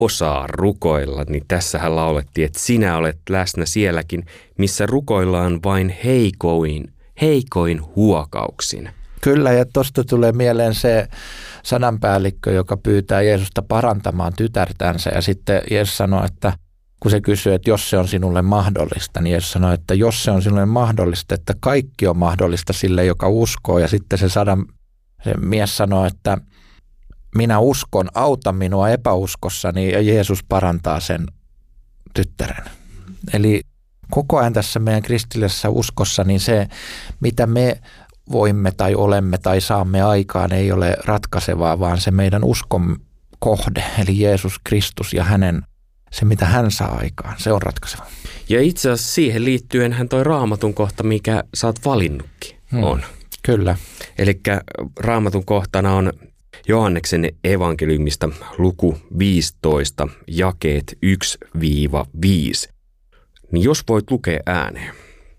osaa rukoilla, niin tässähän laulettiin, että sinä olet läsnä sielläkin, missä rukoillaan vain heikoin huokauksin. Kyllä, ja tuosta tulee mieleen se sananpäällikkö, joka pyytää Jeesusta parantamaan tytärtänsä, ja sitten Jeesus sanoo, että kun se kysyy, että jos se on sinulle mahdollista, niin Jeesus sanoo, että jos se on sinulle mahdollista, että kaikki on mahdollista sille, joka uskoo, ja sitten se mies sanoo, että minä uskon, auta minua epäuskossani, ja Jeesus parantaa sen tyttären. Eli koko ajan tässä meidän kristillisessä uskossa, niin se, mitä me voimme tai olemme tai saamme aikaan, ei ole ratkaisevaa, vaan se meidän uskon kohde, eli Jeesus Kristus ja se, mitä hän saa aikaan, se on ratkaiseva. Ja itse asiassa siihen liittyenhän toi Raamatun kohta, mikä sä oot valinnutkin, on. Kyllä. Elikkä Raamatun kohtana on Johanneksen evankeliumista luku 15, jakeet 1-5. Niin jos voit lukea ääneen.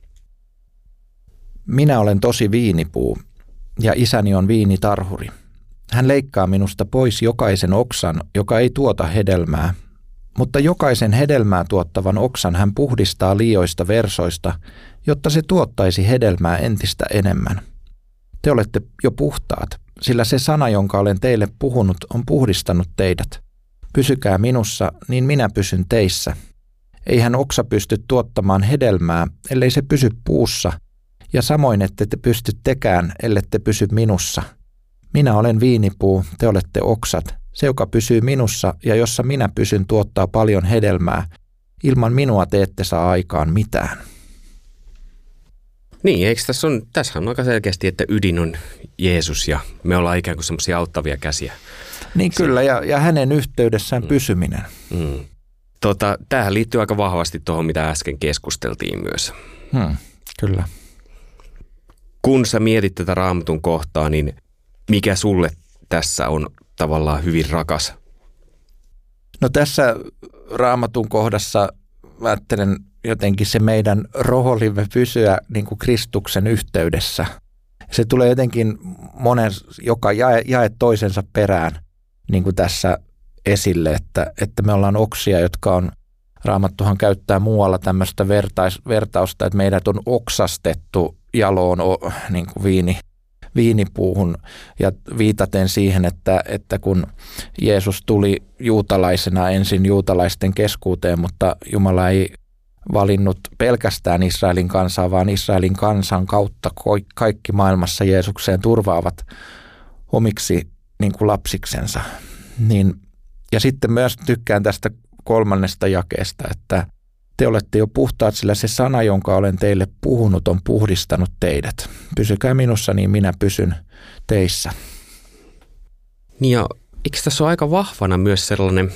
Minä olen tosi viinipuu ja isäni on viinitarhuri. Hän leikkaa minusta pois jokaisen oksan, joka ei tuota hedelmää, mutta jokaisen hedelmää tuottavan oksan hän puhdistaa liioista versoista, jotta se tuottaisi hedelmää entistä enemmän. Te olette jo puhtaat, sillä se sana, jonka olen teille puhunut, on puhdistanut teidät. Pysykää minussa, niin minä pysyn teissä. Eihän oksa pysty tuottamaan hedelmää, ellei se pysy puussa, ja samoin ette te pysty tekään, ellette pysy minussa. Minä olen viinipuu, te olette oksat. Se, joka pysyy minussa ja jossa minä pysyn, tuottaa paljon hedelmää. Ilman minua te ette saa aikaan mitään. Niin, eikö tässä on aika selkeästi, että ydin on Jeesus ja me ollaan ikään kuin semmoisia auttavia käsiä. Niin kyllä, ja hänen yhteydessään pysyminen. Tämähän liittyy aika vahvasti tuohon, mitä äsken keskusteltiin myös. Kyllä. Kun sä mietit tätä Raamatun kohtaa, niin mikä sulle tässä on tavallaan hyvin rakas? No tässä Raamatun kohdassa ajattelen jotenkin se meidän roholimme pysyä niin kuin Kristuksen yhteydessä. Se tulee jotenkin joka jae toisensa perään niin kuin tässä esille, että me ollaan oksia, jotka on, Raamattuhan käyttää muualla tämmöistä vertausta, että meidät on oksastettu jaloon niin kuin viinipuuhun ja viitaten siihen, että kun Jeesus tuli juutalaisena ensin juutalaisten keskuuteen, mutta Jumala ei valinnut pelkästään Israelin kansaa, vaan Israelin kansan kautta kaikki maailmassa Jeesukseen turvaavat omiksi niin kuin lapsiksensa. Ja sitten myös tykkään tästä 3. jakeesta, että te olette jo puhtaat, sillä se sana, jonka olen teille puhunut, on puhdistanut teidät. Pysykää minussa, niin minä pysyn teissä. Niin ja eikö tässä ole aika vahvana myös sellainen,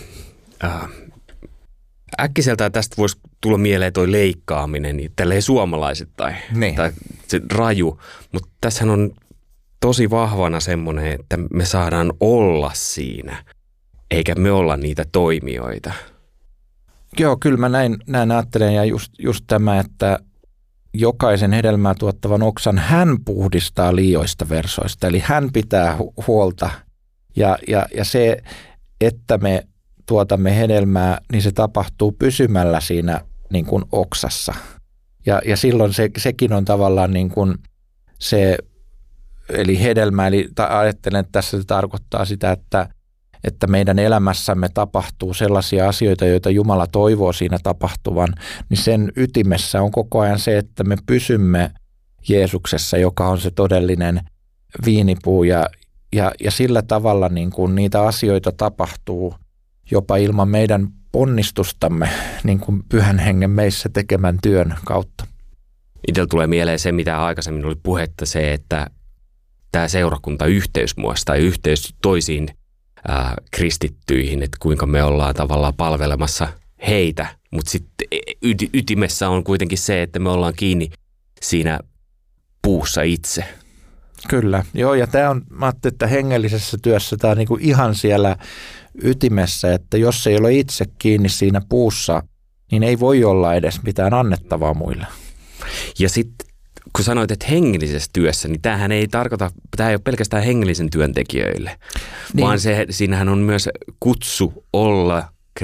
äkkiseltään tästä voisi tulla mieleen toi leikkaaminen, niin tälleen suomalaiset tai se raju, mutta tässähän on tosi vahvana semmoinen, että me saadaan olla siinä, eikä me olla niitä toimijoita. Joo, kyllä mä näin ajattelen ja just tämä, että jokaisen hedelmää tuottavan oksan hän puhdistaa liioista versoista, eli hän pitää huolta ja se, että me tuotamme hedelmää, niin se tapahtuu pysymällä siinä niin kuin oksassa. Ja silloin sekin on tavallaan niin kuin se, eli hedelmä, eli ajattelen, että tässä se tarkoittaa sitä, että meidän elämässämme tapahtuu sellaisia asioita, joita Jumala toivoo siinä tapahtuvan, niin sen ytimessä on koko ajan se, että me pysymme Jeesuksessa, joka on se todellinen viinipuu ja sillä tavalla niin kuin niitä asioita tapahtuu jopa ilman meidän ponnistustamme niin kuin Pyhän Hengen meissä tekemän työn kautta. Itsellä tulee mieleen se, mitä aikaisemmin oli puhetta, se, että tämä seurakuntayhteys muassa, yhteys toisiin kristittyihin, että kuinka me ollaan tavallaan palvelemassa heitä, mutta sitten ytimessä on kuitenkin se, että me ollaan kiinni siinä puussa itse. Kyllä, joo, ja tämä on, mä ajattelin, että hengellisessä työssä tämä on niin kuin ihan siellä ytimessä, että jos ei ole itse kiinni siinä puussa, niin ei voi olla edes mitään annettavaa muille. Ja sitten kun sanoit, että hengellisessä työssä, niin tämä ei ole pelkästään hengellisen työntekijöille, niin, vaan siinähän on myös kutsu olla